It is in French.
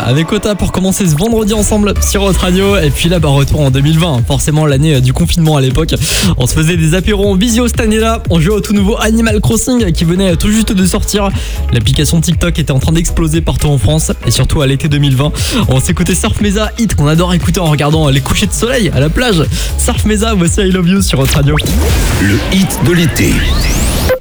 avec Ota pour commencer ce vendredi ensemble sur Hot Radio. Et puis là, retour en 2020, forcément l'année du confinement à l'époque. On se faisait des apéros en visio cette année-là. On jouait au tout nouveau Animal Crossing qui venait tout juste de sortir. L'application TikTok était en train d'exploser partout en France et surtout à l'été 2020. On s'écoutait Surf Mesa, hit qu'on adore écouter en regardant les couchers de soleil à la plage. Surf Mesa, voici I Love You sur Hot Radio. Le hit de l'été.